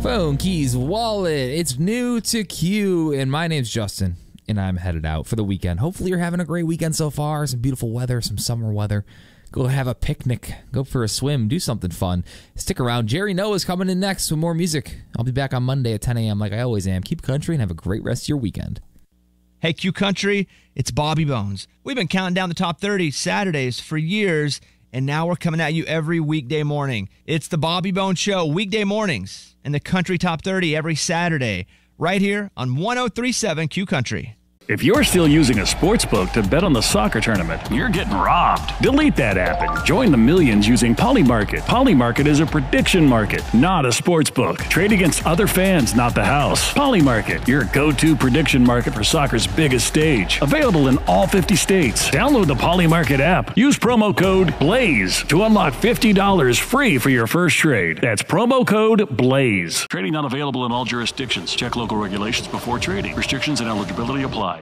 Phone, keys, wallet. It's new to Q, and my name's Justin, and I'm headed out for the weekend. Hopefully you're having a great weekend so far. Some beautiful weather, some summer weather. Go have a picnic. Go for a swim. Do something fun. Stick around. Jerry Noah's coming in next with more music. I'll be back on Monday at 10 a.m. like I always am. Keep country and have a great rest of your weekend. Hey, Q Country, it's Bobby Bones. We've been counting down the top 30 Saturdays for years, and now we're coming at you every weekday morning. It's the Bobby Bones Show, weekday mornings, and the Country Top 30 every Saturday, right here on 103.7 Q Country. If you're still using a sports book to bet on the soccer tournament, you're getting robbed. Delete that app and join the millions using Polymarket. Polymarket is a prediction market, not a sports book. Trade against other fans, not the house. Polymarket, your go-to prediction market for soccer's biggest stage. Available in all 50 states. Download the Polymarket app. Use promo code BLAZE to unlock $50 free for your first trade. That's promo code BLAZE. Trading not available in all jurisdictions. Check local regulations before trading. Restrictions and eligibility apply.